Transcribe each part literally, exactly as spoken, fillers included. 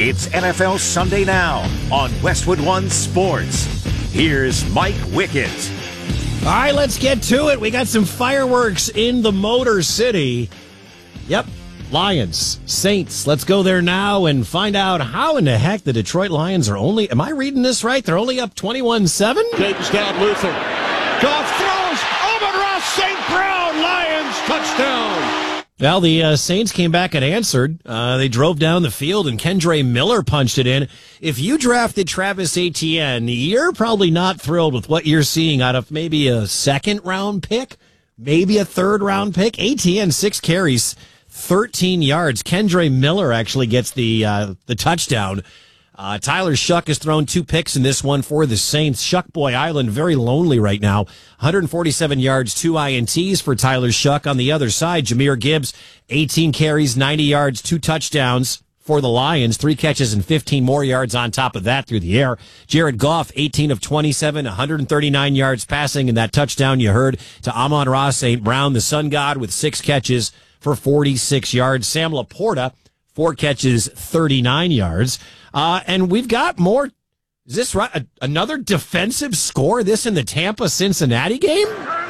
It's N F L Sunday Now on Westwood One Sports. Here's Mike Wickett. All right, let's get to it. We got some fireworks in the Motor City. Yep, Lions, Saints. Let's go there now and find out how in the heck the Detroit Lions are only, am I reading this right? They're only up twenty-one seven? Takes down Luther. Goff throws. Amon-Ra Saint Brown. Lions touchdown. Well, the uh, Saints came back and answered. Uh, they drove down the field, and Kendre Miller punched it in. If you drafted Travis Etienne, you're probably not thrilled with what you're seeing out of maybe a second-round pick, maybe a third-round pick. Etienne, six carries, thirteen yards. Kendre Miller actually gets the uh, the touchdown. Uh, Tyler Shuck has thrown two picks in this one for the Saints. Shuck Boy Island, very lonely right now. one hundred forty-seven yards, two I N Ts for Tyler Shuck. On the other side, Jahmyr Gibbs, eighteen carries, ninety yards, two touchdowns for the Lions. Three catches and fifteen more yards on top of that through the air. Jared Goff, eighteen of twenty-seven, one hundred thirty-nine yards passing, and that touchdown you heard to Amon-Ra Saint Brown, the Sun God, with six catches for forty-six yards. Sam Laporta, four catches, thirty-nine yards. Uh, and we've got more. Is this right? A, another defensive score? This in the Tampa-Cincinnati game?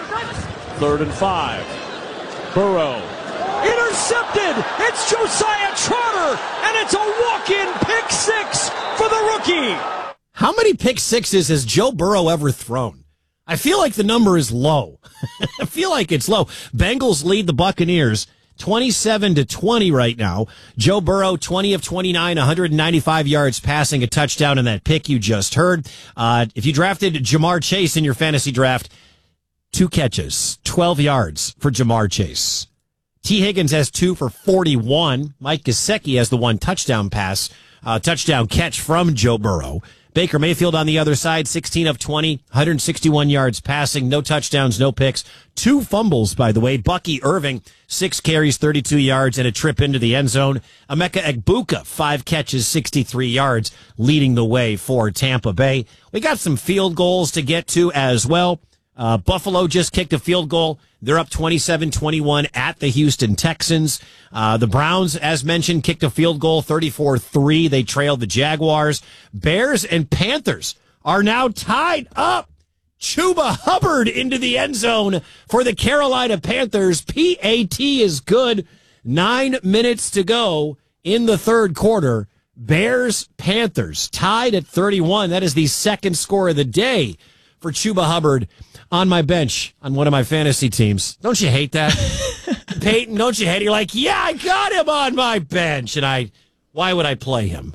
Third and five. Burrow. Intercepted. It's Josiah Trotter. And it's a walk-in pick six for the rookie. How many pick sixes has Joe Burrow ever thrown? I feel like the number is low. I feel like it's low. Bengals lead the Buccaneers twenty-seven to twenty right now. Joe Burrow, twenty of twenty-nine, one hundred ninety-five yards passing, a touchdown in that pick you just heard. Uh, if you drafted Ja'Marr Chase in your fantasy draft, two catches, twelve yards for Ja'Marr Chase. T. Higgins has two for forty-one. Mike Gesicki has the one touchdown pass, uh, touchdown catch from Joe Burrow. Baker Mayfield on the other side, sixteen of twenty, one hundred sixty-one yards passing, no touchdowns, no picks, two fumbles, by the way. Bucky Irving, six carries, thirty-two yards, and a trip into the end zone. Emeka Egbuka, five catches, sixty-three yards, leading the way for Tampa Bay. We got some field goals to get to as well. Uh, Buffalo just kicked a field goal. They're up twenty-seven twenty-one at the Houston Texans. Uh, the Browns, as mentioned, kicked a field goal, thirty-four three. They trailed the Jaguars. Bears and Panthers are now tied up. Chuba Hubbard into the end zone for the Carolina Panthers. P A T is good. Nine minutes to go in the third quarter. Bears, Panthers tied at thirty-one. That is the second score of the day for Chuba Hubbard on my bench on one of my fantasy teams. Don't you hate that? Peyton, don't you hate it? You're like, yeah, I got him on my bench. And I, why would I play him?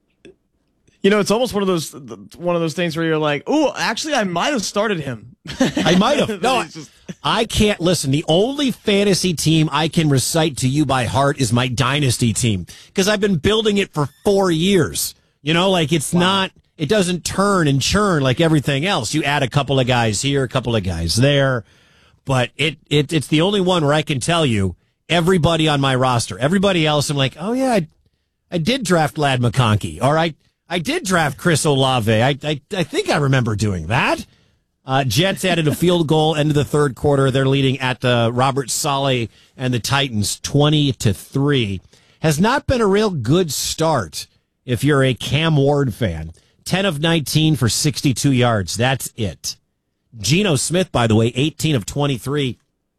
You know, it's almost one of those one of those things where you're like, oh, actually, I might have started him. I might have. No, I, just... I can't listen. The only fantasy team I can recite to you by heart is my dynasty team because I've been building it for four years. You know, like it's wow. not. It doesn't turn and churn like everything else. You add a couple of guys here, a couple of guys there, but it, it it's the only one where I can tell you everybody on my roster. Everybody else, I'm like, oh yeah, I, I did draft Lad McConkey, or I I did draft Chris Olave. I I, I think I remember doing that. Uh, Jets added a field goal end of the third quarter. They're leading at uh, Robert Saleh and the Titans twenty to three. Has not been a real good start if you're a Cam Ward fan. ten of nineteen for sixty-two yards. That's it. Geno Smith, by the way, eighteen of twenty-three,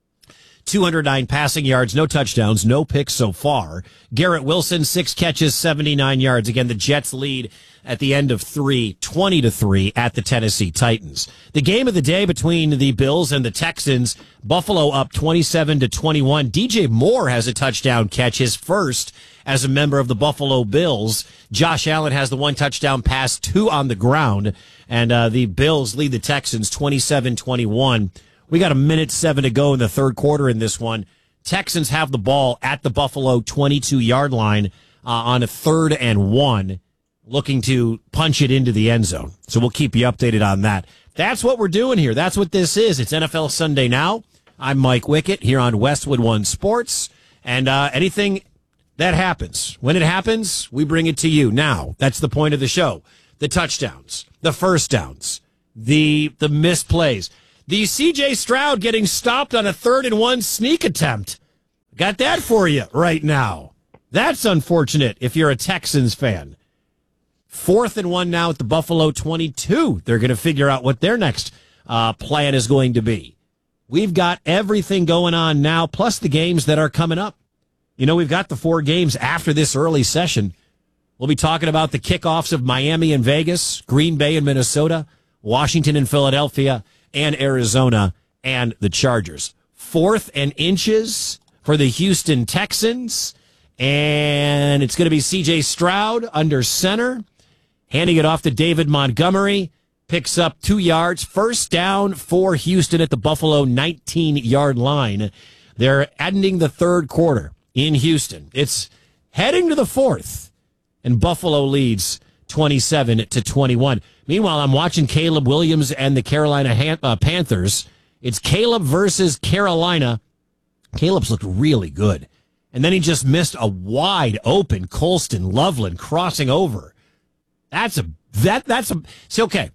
two hundred nine passing yards, no touchdowns, no picks so far. Garrett Wilson, six catches, seventy-nine yards. Again, the Jets lead at the end of three, twenty to three at the Tennessee Titans. The game of the day between the Bills and the Texans, Buffalo up twenty-seven to twenty-one. D J Moore has a touchdown catch, his first as a member of the Buffalo Bills. Josh Allen has the one touchdown pass, two on the ground, and uh, the Bills lead the Texans twenty-seven twenty-one. We got a minute seven to go in the third quarter in this one. Texans have the ball at the Buffalo twenty-two-yard line uh, on a third and one, looking to punch it into the end zone. So we'll keep you updated on that. That's what we're doing here. That's what this is. It's N F L Sunday Now. I'm Mike Wickett here on Westwood One Sports. And uh, anything that happens, when it happens, we bring it to you now. That's the point of the show. The touchdowns, the first downs, the the misplays. The C J Stroud getting stopped on a third and one sneak attempt. Got that for you right now. That's unfortunate if you're a Texans fan. Fourth and one now at the Buffalo twenty-two. They're going to figure out what their next uh, plan is going to be. We've got everything going on now, plus the games that are coming up. You know, we've got the four games after this early session. We'll be talking about the kickoffs of Miami and Vegas, Green Bay and Minnesota, Washington and Philadelphia, and Arizona and the Chargers. Fourth and inches for the Houston Texans. And it's going to be C J Stroud under center, handing it off to David Montgomery. Picks up two yards. First down for Houston at the Buffalo nineteen-yard line. They're ending the third quarter in Houston. It's heading to the fourth, and Buffalo leads twenty-seven to twenty-one. Meanwhile, I'm watching Caleb Williams and the Carolina Han- uh, Panthers. It's Caleb versus Carolina. Caleb's looked really good. And then he just missed a wide open Colston Loveland crossing over. That's a, that, that's a, see, okay.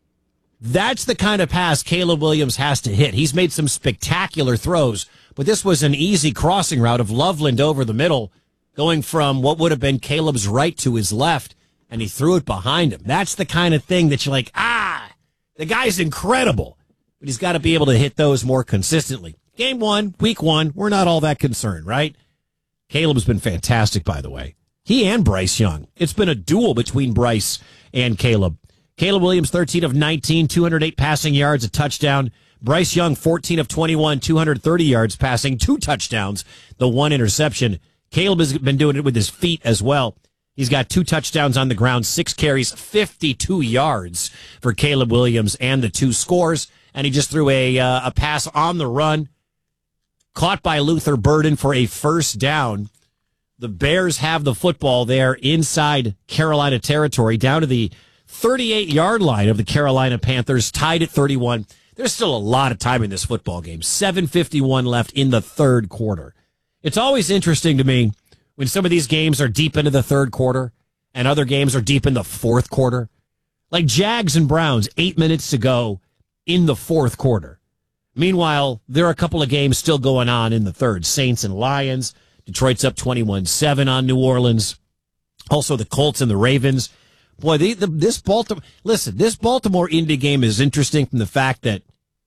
That's the kind of pass Caleb Williams has to hit. He's made some spectacular throws, but this was an easy crossing route of Loveland over the middle, going from what would have been Caleb's right to his left, and he threw it behind him. That's the kind of thing that you're like, ah, the guy's incredible, but he's got to be able to hit those more consistently. Game one, week one, we're not all that concerned, right? Caleb's been fantastic, by the way. He and Bryce Young. It's been a duel between Bryce and Caleb. Caleb Williams, thirteen of nineteen, two hundred eight passing yards, a touchdown. Bryce Young, fourteen of twenty-one, two hundred thirty yards passing, two touchdowns, the one interception. Caleb has been doing it with his feet as well. He's got two touchdowns on the ground, six carries, fifty-two yards for Caleb Williams and the two scores. And he just threw a, uh, a pass on the run, caught by Luther Burden for a first down. The Bears have the football there inside Carolina territory, down to the thirty-eight-yard line of the Carolina Panthers, tied at thirty-one. There's still a lot of time in this football game. seven fifty-one left in the third quarter. It's always interesting to me when some of these games are deep into the third quarter and other games are deep in the fourth quarter. Like Jags and Browns, eight minutes to go in the fourth quarter. Meanwhile, there are a couple of games still going on in the third. Saints and Lions. Detroit's up twenty-one seven on New Orleans. Also the Colts and the Ravens. Boy, they, the, this Baltimore, listen, this Baltimore Indy game is interesting from the fact that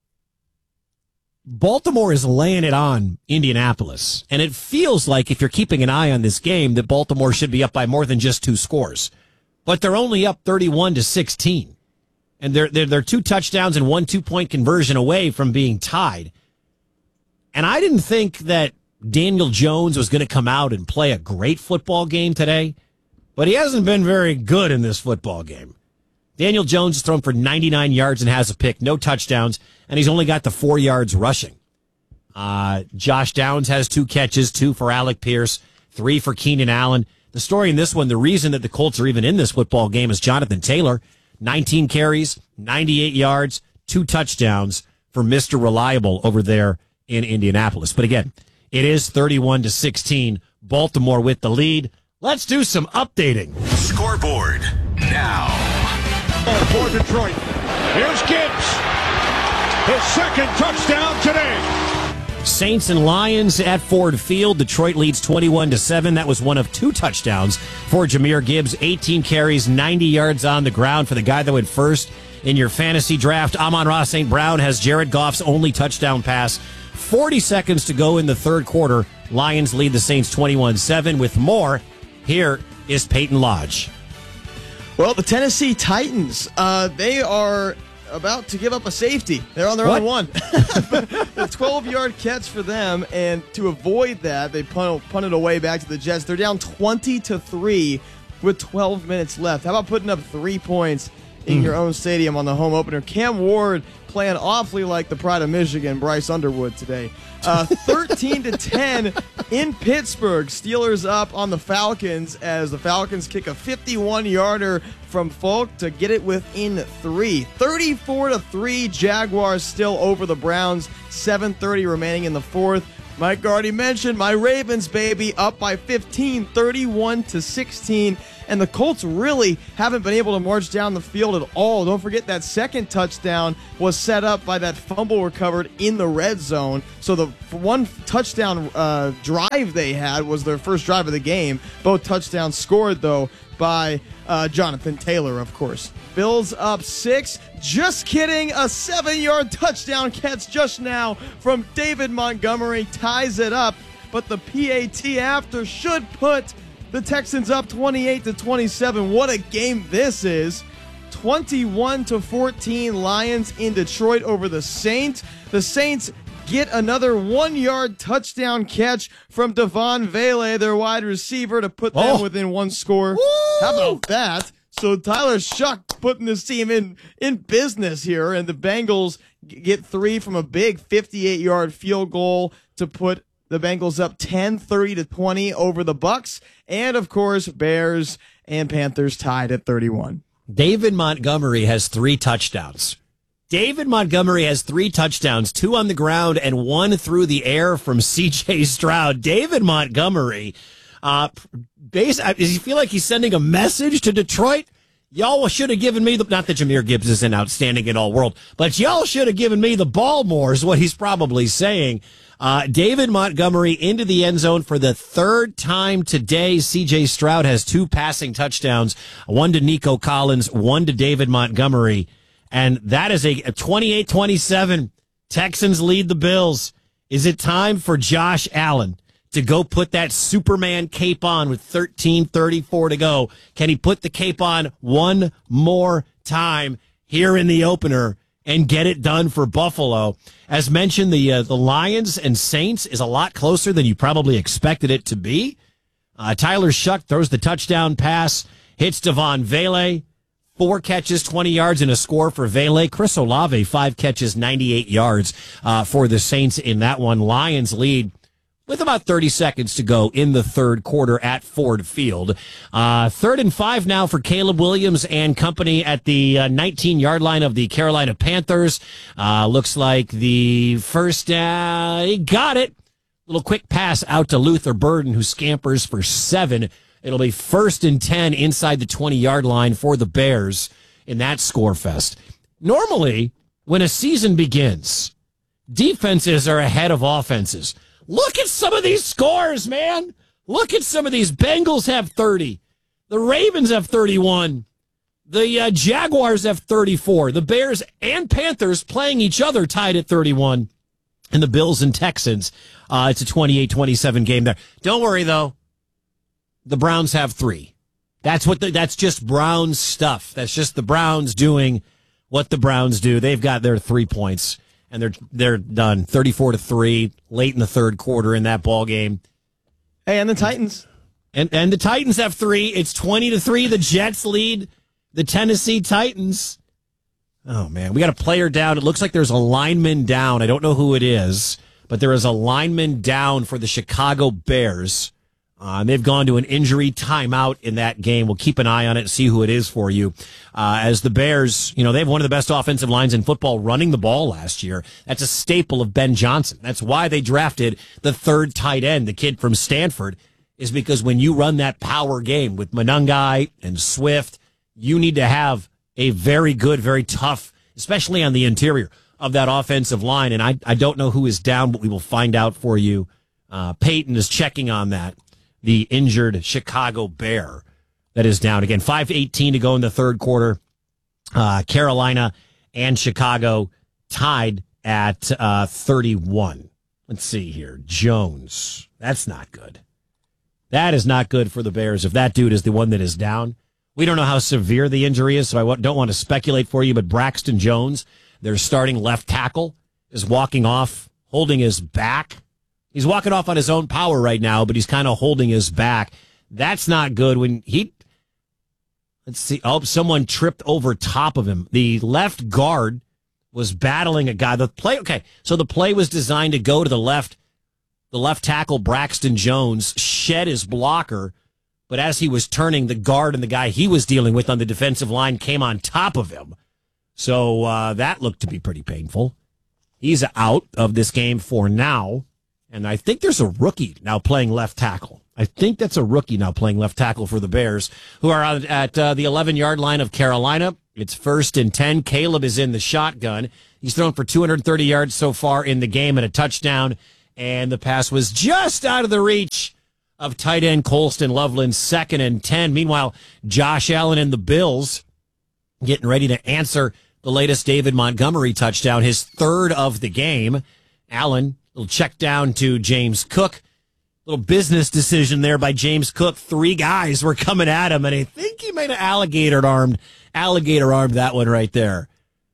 Baltimore is laying it on Indianapolis. And it feels like, if you're keeping an eye on this game, that Baltimore should be up by more than just two scores. But they're only up thirty-one to sixteen. And they're, they're, they're two touchdowns and one two-point conversion away from being tied. And I didn't think that Daniel Jones was going to come out and play a great football game today. But he hasn't been very good in this football game. Daniel Jones has thrown for ninety-nine yards and has a pick, no touchdowns, and he's only got the four yards rushing. Uh, Josh Downs has two catches, two for Alec Pierce, three for Keenan Allen. The story in this one, the reason that the Colts are even in this football game is Jonathan Taylor, nineteen carries, ninety-eight yards, two touchdowns for Mister Reliable over there in Indianapolis. But again, it is thirty-one to sixteen, Baltimore with the lead. Let's do some updating. Scoreboard now. For Detroit. Here's Gibbs. His second touchdown today. Saints and Lions at Ford Field. Detroit leads twenty-one to seven. That was one of two touchdowns for Jahmyr Gibbs. eighteen carries, ninety yards on the ground for the guy that went first in your fantasy draft. Amon-Ra Saint Brown has Jared Goff's only touchdown pass. forty seconds to go in the third quarter. Lions lead the Saints twenty-one seven. With more, here is Peyton Lodge. Well, the Tennessee Titans, uh, they are about to give up a safety. They're on their What? own one. A twelve-yard catch for them, and to avoid that, they punt, punted away back to the Jets. They're down twenty to three with twelve minutes left. How about putting up three points in mm. your own stadium on the home opener? Cam Ward playing awfully like the pride of Michigan, Bryce Underwood, today. Uh, thirteen to ten in Pittsburgh. Steelers up on the Falcons as the Falcons kick a fifty-one-yarder from Folk to get it within three. thirty-four to three, Jaguars still over the Browns. seven thirty remaining in the fourth. Mike already mentioned my Ravens, baby, up by fifteen, thirty-one to sixteen. And the Colts really haven't been able to march down the field at all. Don't forget that second touchdown was set up by that fumble recovered in the red zone. So the one touchdown uh, drive they had was their first drive of the game. Both touchdowns scored, though, by uh, Jonathan Taylor, of course. Bills up six. Just kidding. A seven-yard touchdown catch just now from David Montgomery ties it up. But the P A T after should put the Texans up twenty-eight to twenty-seven. What a game this is. twenty-one to fourteen Lions in Detroit over the Saints. The Saints get another one-yard touchdown catch from Devon Vele, their wide receiver, to put them oh. within one score. Woo! How about that? So Tyler Shuck putting this team in, in business here, and the Bengals get three from a big fifty-eight-yard field goal to put the Bengals up ten, thirty to twenty over the Bucks. And, of course, Bears and Panthers tied at thirty-one. David Montgomery has three touchdowns. David Montgomery has three touchdowns, two on the ground and one through the air from C J Stroud. David Montgomery, uh, base, does he feel like he's sending a message to Detroit? Y'all should have given me the, not that Jahmyr Gibbs isn't outstanding in all world, but y'all should have given me the ball more is what he's probably saying. Uh, David Montgomery into the end zone for the third time today. C J Stroud has two passing touchdowns, one to Nico Collins, one to David Montgomery. And that is a twenty-eight twenty-seven. Texans lead the Bills. Is it time for Josh Allen to go put that Superman cape on with thirteen thirty-four to go? Can he put the cape on one more time here in the opener and get it done for Buffalo? As mentioned, the uh, the Lions and Saints is a lot closer than you probably expected it to be. Uh, Tyler Shuck throws the touchdown pass, hits Devon Vele. Four catches, twenty yards, and a score for Vele. Chris Olave, five catches, ninety-eight yards uh, for the Saints in that one. Lions lead with about thirty seconds to go in the third quarter at Ford Field. Uh, third and five now for Caleb Williams and company at the uh, nineteen-yard line of the Carolina Panthers. Uh, looks like the first down, uh, he got it. Little quick pass out to Luther Burden, who scampers for seven. It'll be first and ten inside the twenty-yard line for the Bears in that score fest. Normally, when a season begins, defenses are ahead of offenses. Look at some of these scores, man. Look at some of these. Bengals have thirty. The Ravens have thirty-one. The uh, Jaguars have thirty-four. The Bears and Panthers playing each other tied at thirty-one. And the Bills and Texans, uh, it's a twenty-eight twenty-seven game there. Don't worry, though. The Browns have three. That's what the, that's just Browns stuff. That's just the Browns doing what the Browns do. They've got their three points and they're they're done. thirty-four to three late in the third quarter in that ball game. Hey, and the Titans. And and the Titans have three. It's twenty to three. The Jets lead the Tennessee Titans. Oh man, we got a player down. It looks like there's a lineman down. I don't know who it is, but there is a lineman down for the Chicago Bears. Uh, they've gone to an injury timeout in that game. We'll keep an eye on it and see who it is for you. Uh, as the Bears, you know, they have one of the best offensive lines in football running the ball last year. That's a staple of Ben Johnson. That's why they drafted the third tight end, the kid from Stanford, is because when you run that power game with Monangai and Swift, you need to have a very good, very tough, especially on the interior of that offensive line. And I, I don't know who is down, but we will find out for you. Uh, Peyton is checking on that. The injured Chicago Bear that is down again. five eighteen to go in the third quarter. Uh, Carolina and Chicago tied at uh, thirty-one. Let's see here. Jones. That's not good. That is not good for the Bears if that dude is the one that is down. We don't know how severe the injury is, so I don't want to speculate for you, but Braxton Jones, their starting left tackle, is walking off, holding his back. He's walking off on his own power right now, but he's kind of holding his back. That's not good. When he, let's see, oh, someone tripped over top of him. The left guard was battling a guy. The play, okay, so the play was designed to go to the left. The left tackle, Braxton Jones, shed his blocker, but as he was turning, the guard and the guy he was dealing with on the defensive line came on top of him. So uh, that looked to be pretty painful. He's out of this game for now. And I think there's a rookie now playing left tackle. I think that's a rookie now playing left tackle for the Bears, who are out at uh, the eleven-yard line of Carolina. It's first and ten. Caleb is in the shotgun. He's thrown for two hundred thirty yards so far in the game and a touchdown. And the pass was just out of the reach of tight end Colston Loveland, second and ten. Meanwhile, Josh Allen and the Bills getting ready to answer the latest David Montgomery touchdown, his third of the game. Allen, little check down to James Cook. Little business decision there by James Cook. Three guys were coming at him, and I think he made an alligator armed, alligator armed that one right there.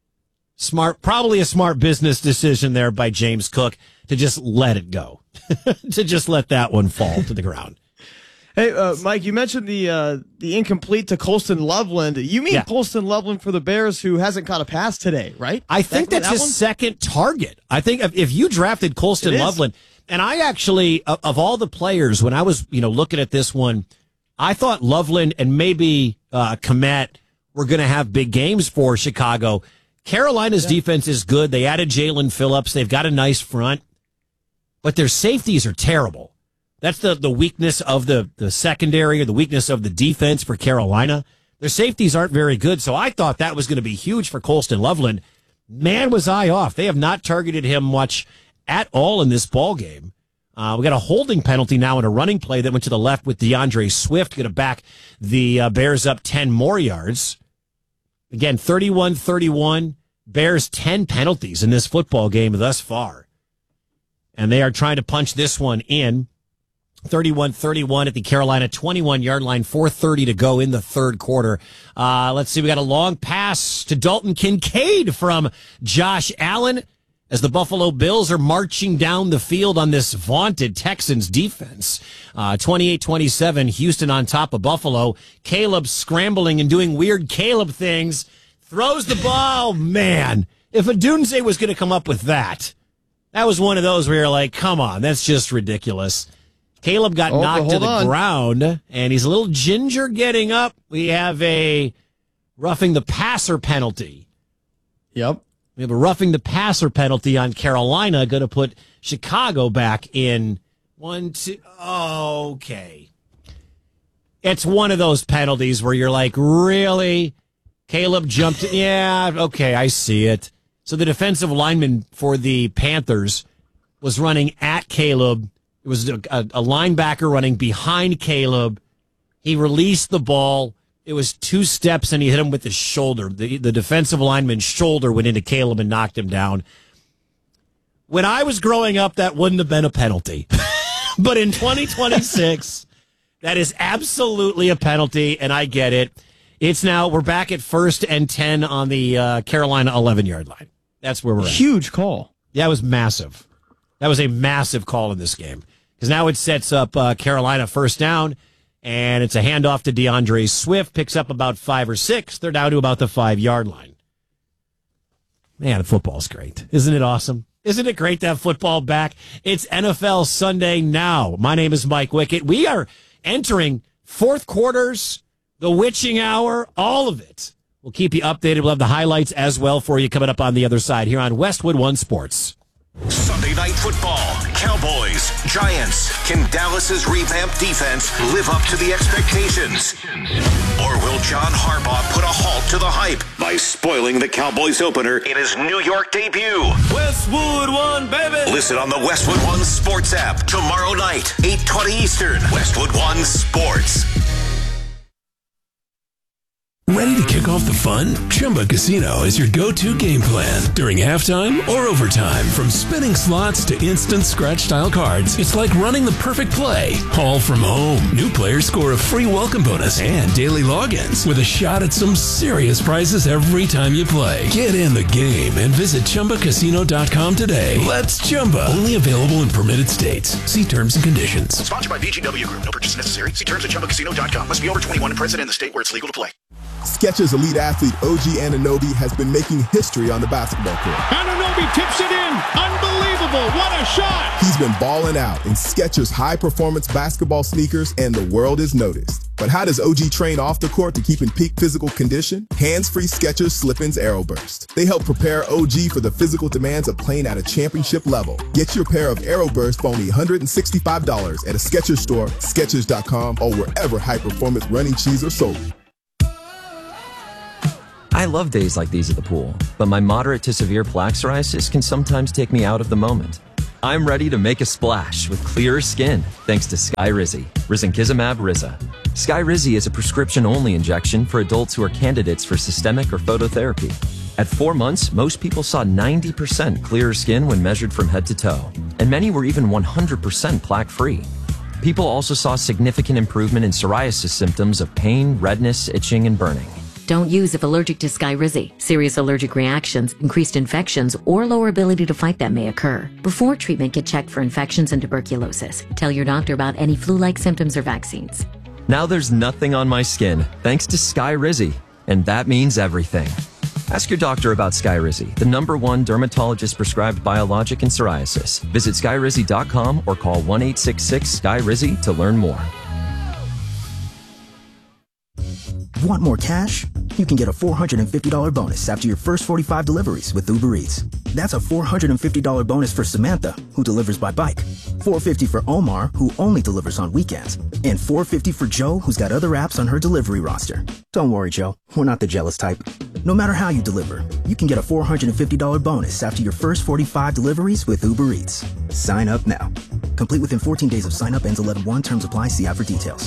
Smart, probably a smart business decision there by James Cook to just let it go, to just let that one fall to the ground. Hey, uh, Mike, you mentioned the uh, the incomplete to Colston Loveland. You mean yeah. Colston Loveland for the Bears, who hasn't caught a pass today, right? I think that that's that his one? second target. I think if, if you drafted Colston Loveland, and I actually, of, of all the players, when I was you know looking at this one, I thought Loveland and maybe uh, Kmet were going to have big games for Chicago. Carolina's yeah. defense is good. They added Jalen Phillips. They've got a nice front, but their safeties are terrible. That's the, the weakness of the, the secondary or the weakness of the defense for Carolina. Their safeties aren't very good, so I thought that was going to be huge for Colston Loveland. Man, was I off. They have not targeted him much at all in this ball game. Uh, we got a holding penalty now in a running play that went to the left with DeAndre Swift, going to back the uh, Bears up ten more yards. Again, thirty-one thirty-one. Bears ten penalties in this football game thus far. And they are trying to punch this one in. thirty-one thirty-one at the Carolina twenty-one-yard line, four thirty to go in the third quarter. Uh, let's see, we got a long pass to Dalton Kincaid from Josh Allen as the Buffalo Bills are marching down the field on this vaunted Texans defense. Uh, twenty-eight twenty-seven, Houston on top of Buffalo. Caleb scrambling and doing weird Caleb things. Throws the ball. Man, if Odunze was going to come up with that, that was one of those where you're like, come on, that's just ridiculous. Caleb got oh, knocked to the on. ground, and he's a little ginger getting up. We have a roughing the passer penalty. Yep. We have a roughing the passer penalty on Carolina, going to put Chicago back in one, two. Okay. It's one of those penalties where you're like, really? Caleb jumped. Yeah, okay, I see it. So the defensive lineman for the Panthers was running at Caleb. It was a, a, a linebacker running behind Caleb. He released the ball. It was two steps, and he hit him with his shoulder. The, the defensive lineman's shoulder went into Caleb and knocked him down. When I was growing up, that wouldn't have been a penalty. But in twenty twenty-six, that is absolutely a penalty, and I get it. It's now, we're back at first and ten on the uh, Carolina eleven-yard line. That's where we're at. Huge call. Yeah, it was massive. That was a massive call in this game. Because now it sets up uh, Carolina first down, and it's a handoff to DeAndre Swift. Picks up about five or six. They're down to about the five-yard line. Man, football's great. Isn't it awesome? Isn't it great to have football back? It's N F L Sunday now. My name is Mike Wickett. We are entering fourth quarters, the witching hour, all of it. We'll keep you updated. We'll have the highlights as well for you coming up on the other side here on Westwood One Sports. Sunday Night Football, Cowboys, Giants. Can Dallas's revamped defense live up to the expectations? Or will John Harbaugh put a halt to the hype by spoiling the Cowboys opener in his New York debut? Westwood One, baby! Listen on the Westwood One Sports app tomorrow night, eight twenty Eastern. Westwood One Sports. Ready to kick off the fun? Chumba Casino is your go-to game plan during halftime or overtime. From spinning slots to instant scratch-style cards, it's like running the perfect play, all from home. New players score a free welcome bonus and daily logins with a shot at some serious prizes every time you play. Get in the game and visit Chumba Casino dot com today. Let's Chumba. Only available in permitted states. See terms and conditions. Sponsored by V G W Group. No purchase necessary. See terms at Chumba Casino dot com. Must be over twenty-one and present in the state where it's legal to play. Skechers elite athlete O G Anunoby has been making history on the basketball court. Anunoby tips it in. Unbelievable. What a shot. He's been balling out in Skechers high-performance basketball sneakers, and the world is noticed. But how does O G train off the court to keep in peak physical condition? Hands-free Skechers Slip-ins Aeroburst. They help prepare O G for the physical demands of playing at a championship level. Get your pair of Aeroburst for only one hundred sixty-five dollars at a Skechers store, Skechers dot com, or wherever high-performance running shoes are sold. I love days like these at the pool, but my moderate to severe plaque psoriasis can sometimes take me out of the moment. I'm ready to make a splash with clearer skin thanks to Skyrizi, risankizumab Riza. Skyrizi is a prescription-only injection for adults who are candidates for systemic or phototherapy. At four months, most people saw ninety percent clearer skin when measured from head to toe, and many were even one hundred percent plaque-free. People also saw significant improvement in psoriasis symptoms of pain, redness, itching, and burning. Don't use if allergic to Skyrizi. Serious allergic reactions, increased infections, or lower ability to fight them may occur. Before treatment, get checked for infections and tuberculosis. Tell your doctor about any flu-like symptoms or vaccines. Now there's nothing on my skin thanks to Skyrizi, and that means everything. Ask your doctor about Skyrizi, the number one dermatologist-prescribed biologic in psoriasis. Visit skyrizi dot com or call one eight six six Sky Rizi to learn more. Want more cash? You can get a four hundred fifty dollars bonus after your first forty-five deliveries with Uber Eats. That's a four hundred fifty dollars bonus for Samantha, who delivers by bike, four hundred fifty dollars for Omar, who only delivers on weekends, and four hundred fifty dollars for Joe, who's got other apps on her delivery roster. Don't worry, Joe. We're not the jealous type. No matter how you deliver, you can get a four hundred fifty dollars bonus after your first forty-five deliveries with Uber Eats. Sign up now. Complete within fourteen days of sign up. Ends eleven one. Terms apply. See app for details.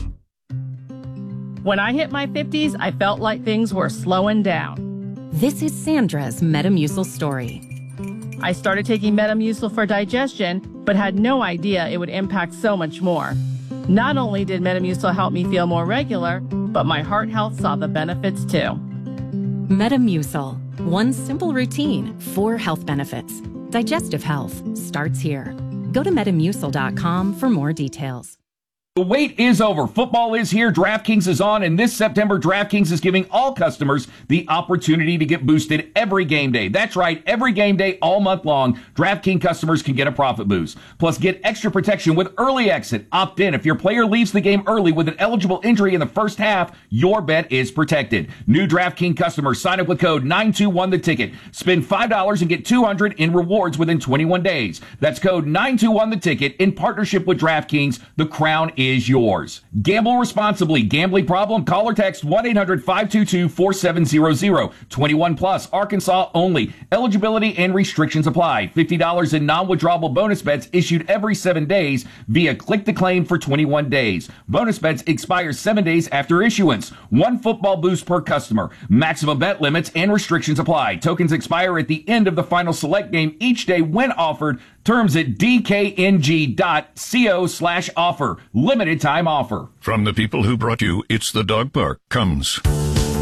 When I hit my fifties, I felt like things were slowing down. This is Sandra's Metamucil story. I started taking Metamucil for digestion, but had no idea it would impact so much more. Not only did Metamucil help me feel more regular, but my heart health saw the benefits too. Metamucil. One simple routine, four health benefits. Digestive health starts here. Go to metamucil dot com for more details. The wait is over. Football is here. DraftKings is on. And this September, DraftKings is giving all customers the opportunity to get boosted every game day. That's right. Every game day all month long, DraftKings customers can get a profit boost. Plus, get extra protection with early exit. Opt in. If your player leaves the game early with an eligible injury in the first half, your bet is protected. New DraftKings customers sign up with code nine two one the ticket. Spend five dollars and get two hundred dollars in rewards within twenty-one days. That's code nine two one the ticket in partnership with DraftKings. The crown is is yours. Gamble responsibly. Gambling problem? Call or text one eight hundred five two two four seven zero zero. twenty-one plus. Arkansas only. Eligibility and restrictions apply. fifty dollars in non-withdrawable bonus bets issued every seven days via click to claim for twenty-one days. Bonus bets expire seven days after issuance. One football boost per customer. Maximum bet limits and restrictions apply. Tokens expire at the end of the final select game each day when offered. Terms at dkng.co slash offer. Limited time offer. From the people who brought you It's the Dog Park comes